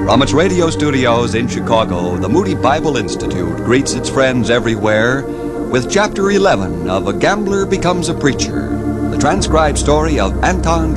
From its radio studios in Chicago, the Moody Bible Institute greets its friends everywhere with Chapter 11 of A Gambler Becomes a Preacher, the transcribed story of Anton